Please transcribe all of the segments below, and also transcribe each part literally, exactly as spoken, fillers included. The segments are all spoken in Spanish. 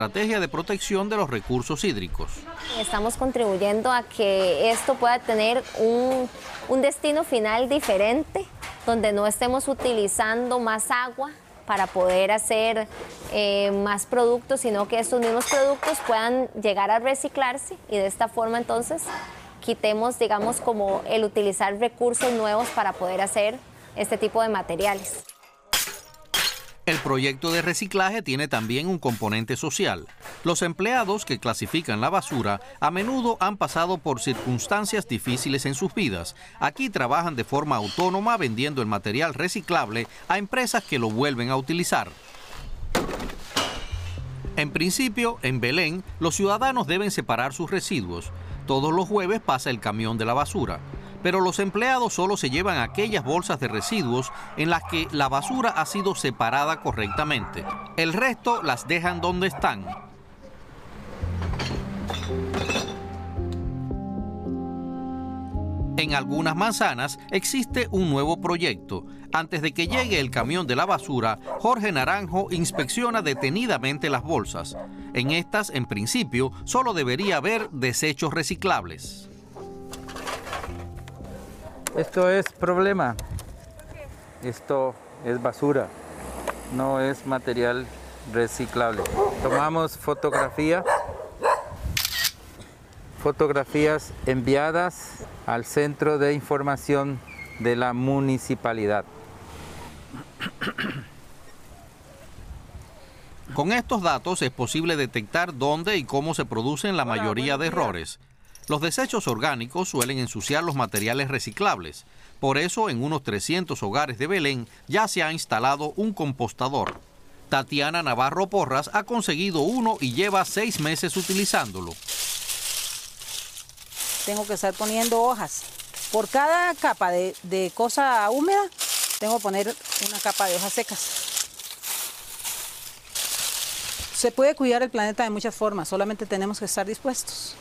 Estrategia de protección de los recursos hídricos. Estamos contribuyendo a que esto pueda tener un, un destino final diferente, donde no estemos utilizando más agua para poder hacer eh, más productos, sino que estos mismos productos puedan llegar a reciclarse y de esta forma entonces quitemos, digamos, como el utilizar recursos nuevos para poder hacer este tipo de materiales. El proyecto de reciclaje tiene también un componente social. Los empleados que clasifican la basura a menudo han pasado por circunstancias difíciles en sus vidas. Aquí trabajan de forma autónoma vendiendo el material reciclable a empresas que lo vuelven a utilizar. En principio, en Belén, los ciudadanos deben separar sus residuos. Todos los jueves pasa el camión de la basura. Pero los empleados solo se llevan aquellas bolsas de residuos en las que la basura ha sido separada correctamente. El resto las dejan donde están. En algunas manzanas existe un nuevo proyecto. Antes de que llegue el camión de la basura, Jorge Naranjo inspecciona detenidamente las bolsas. En estas, en principio, solo debería haber desechos reciclables. Esto es problema. Esto es basura, no es material reciclable. Tomamos fotografía, fotografías enviadas al Centro de Información de la Municipalidad. Con estos datos es posible detectar dónde y cómo se producen la mayoría de errores. Los desechos orgánicos suelen ensuciar los materiales reciclables. Por eso, en unos trescientos hogares de Belén ya se ha instalado un compostador. Tatiana Navarro Porras ha conseguido uno y lleva seis meses utilizándolo. Tengo que estar poniendo hojas. Por cada capa de, de cosa húmeda, tengo que poner una capa de hojas secas. Se puede cuidar el planeta de muchas formas, solamente tenemos que estar dispuestos.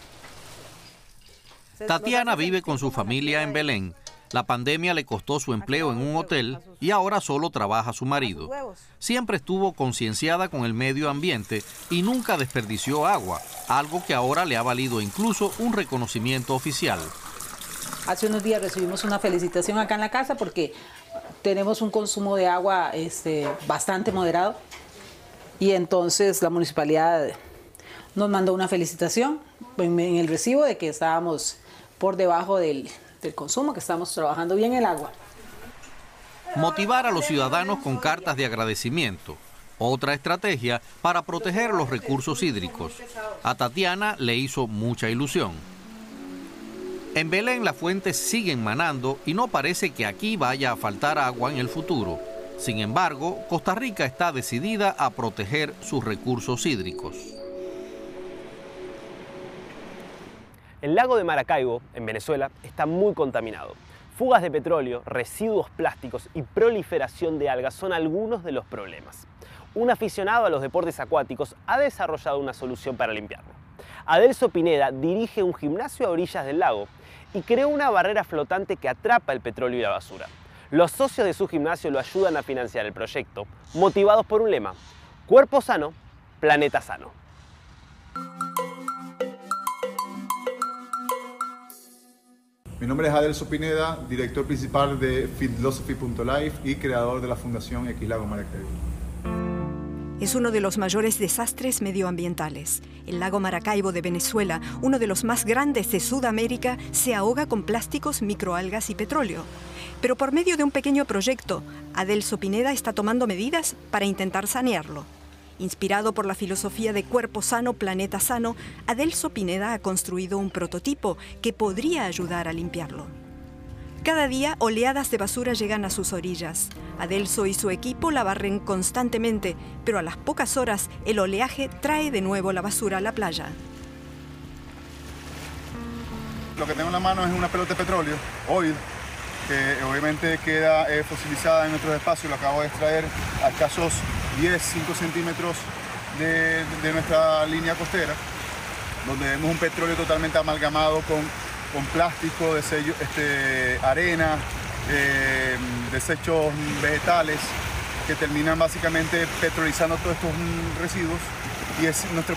Tatiana vive con su familia en Belén. La pandemia le costó su empleo en un hotel y ahora solo trabaja su marido. Siempre estuvo concienciada con el medio ambiente y nunca desperdició agua, algo que ahora le ha valido incluso un reconocimiento oficial. Hace unos días recibimos una felicitación acá en la casa porque tenemos un consumo de agua este, bastante moderado y entonces la municipalidad nos mandó una felicitación en, en el recibo de que estábamos por debajo del, del consumo, que estamos trabajando bien el agua. Motivar a los ciudadanos con cartas de agradecimiento. Otra estrategia para proteger los recursos hídricos. A Tatiana le hizo mucha ilusión. En Belén las fuentes siguen manando y no parece que aquí vaya a faltar agua en el futuro. Sin embargo, Costa Rica está decidida a proteger sus recursos hídricos. El lago de Maracaibo, en Venezuela, está muy contaminado. Fugas de petróleo, residuos plásticos y proliferación de algas son algunos de los problemas. Un aficionado a los deportes acuáticos ha desarrollado una solución para limpiarlo. Adelso Pineda dirige un gimnasio a orillas del lago y creó una barrera flotante que atrapa el petróleo y la basura. Los socios de su gimnasio lo ayudan a financiar el proyecto, motivados por un lema: cuerpo sano, planeta sano. Mi nombre es Adelso Pineda, director principal de Philosophy punto life y creador de la Fundación X Lago Maracaibo. Es uno de los mayores desastres medioambientales. El lago Maracaibo de Venezuela, uno de los más grandes de Sudamérica, se ahoga con plásticos, microalgas y petróleo. Pero por medio de un pequeño proyecto, Adelso Pineda está tomando medidas para intentar sanearlo. Inspirado por la filosofía de cuerpo sano, planeta sano, Adelso Pineda ha construido un prototipo que podría ayudar a limpiarlo. Cada día, oleadas de basura llegan a sus orillas. Adelso y su equipo la barren constantemente, pero a las pocas horas, el oleaje trae de nuevo la basura a la playa. Lo que tengo en la mano es una pelota de petróleo, oil, que obviamente queda eh, fosilizada en nuestros espacios. Lo acabo de extraer a escasos diez, cinco centímetros de, de nuestra línea costera, donde vemos un petróleo totalmente amalgamado con, con plástico, desello, este, arena, eh, desechos vegetales que terminan básicamente petrolizando todos estos residuos, y es nuestro